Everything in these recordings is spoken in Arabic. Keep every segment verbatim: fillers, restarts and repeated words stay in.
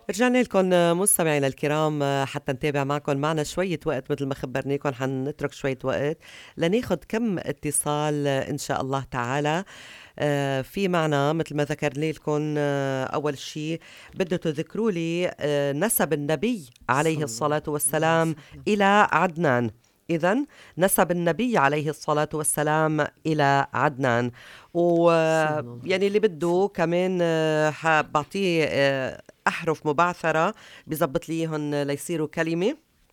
رجعنا لكم مستمعينا الكرام حتى نتابع معكم. معنا شوية وقت مثل ما خبرناكم، حنترك شوية وقت لناخد كم اتصال إن شاء الله تعالى. آه في معنا مثل ما ذكرت لكم، آه أول شيء بدو تذكروا لي آه نسب النبي عليه الصلاة والسلام إلى عدنان. إذن نسب النبي عليه الصلاة والسلام إلى عدنان، ويعني اللي بده كمان آه بعطيه آه أحرف مبعثرة بيزبط ليهن ليصيروا كلمة.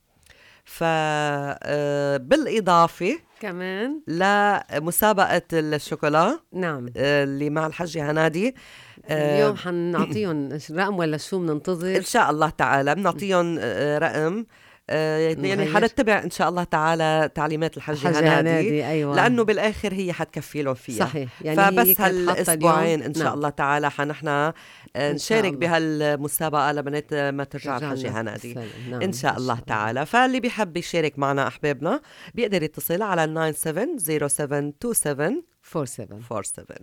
فبالإضافة كمان لمسابقة الشوكولا نعم اللي مع الحجة هنادي اليوم حنعطيهم رقم ولا شو بننتظر؟ إن شاء الله تعالى بنعطيهم رقم، يعني حنتبع إن شاء الله تعالى تعليمات الحجة هنادي، أيوة. لأنه بالآخر هي حتكفي لهم فيها. صحيح. يعني فبس هالأسبوعين إن شاء نعم. الله تعالى حنحنا نشارك بهالمسابقة لبنات ما ترجع الحجة هنادي. نعم. إن شاء الله تعالى. فاللي بيحب يشارك معنا أحبابنا بيقدر يتصل على ناين سفن زيرو سفن تو سفن فور سفن فور سفن.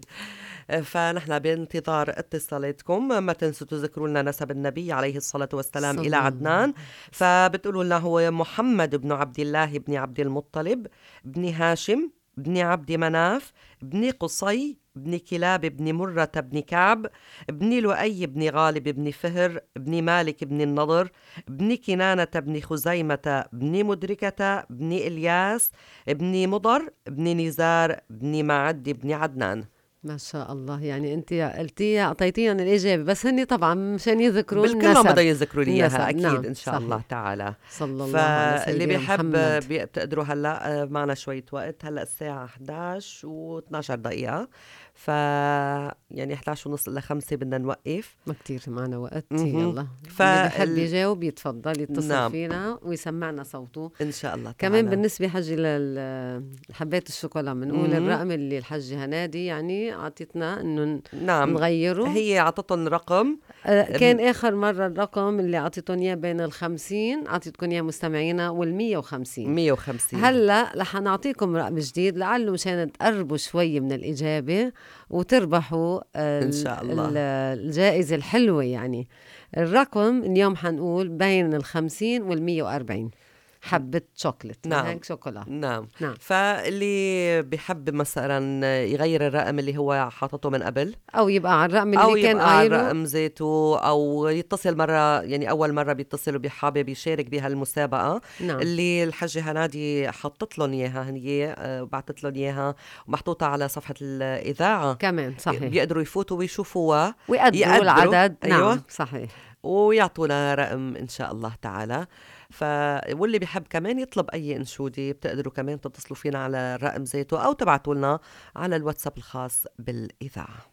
فنحن بانتظار اتصالاتكم. ما تنسوا تذكروا لنا نسب النبي عليه الصلاة والسلام إلى عدنان. فبتقولوا لنا هو محمد بن عبد الله بن عبد المطلب بن هاشم بن عبد مناف بن قصي بن كلاب بن مرة بن كعب بن لؤي بن غالب بن فهر بن مالك بن النضر بن كنانة بن خزيمة بن مدركة بن إلياس بن مضر بن نزار بن معد بن عدنان. ما شاء الله. يعني انت قلتيها اعطيتيهم الاجابه، بس هني طبعا مشان يذكروا بالكلمه بدهم يذكروا لي اياها اكيد. نعم. ان شاء صحيح. الله تعالى. صلى الله على سيدنا فاللي بيحب محمد. بتقدروا هلا معنا شويه وقت. هلا الساعه إحدى عشر و12 دقيقه، ف يعني إحدى عشر ونص الى خمسة بدنا نوقف. ما كتير معنا وقت. يلا ف... اللي بحب يجاوب يتفضل يتصل نعم. فينا ويسمعنا صوته ان شاء الله كمان. تعالى. بالنسبه حجي لحبات الشوكولا بنقول الرقم اللي الحجه هنادي يعني اعطتنا انه نعم. نغيره. هي عطتهم رقم آه كان اخر مره الرقم اللي اعطيتهم اياه بين الخمسين اعطيتكم اياه مستمعينا والمية وخمسين. مية وخمسين. هلا رح نعطيكم رقم جديد لعله مشان تقربوا شوي من الاجابه وتربحوا ان شاء الله الجائزه الحلوه. يعني الرقم اليوم حنقول بين الخمسين والمية وأربعين حبة شوكولات. نعم. هيك شوكولا. نعم. نعم. فاللي بيحب مثلا يغير الرقم اللي هو حاطته من قبل، أو يبقى على الرقم اللي أو كان يبقى على قايله، الرقم ذاته، أو يتصل مرة يعني أول مرة بيتصل وبيحابب يشارك بهالمسابقة. نعم. اللي الحجة هنادي حطت لهم إياها هي وبعتت لهم إياها ومحطوطة على صفحة الإذاعة كمان. صحيح. بيقدروا يفوتوا ويشوفوها ويقدروا العدد. أيوة. نعم. صحيح. ويعطونا رقم إن شاء الله تعالى. ف واللي بيحب كمان يطلب أي إنشودة بتقدروا كمان تتصلوا فينا على الرقم ذاته، أو تبعتوا لنا على الواتساب الخاص بالإذاعة.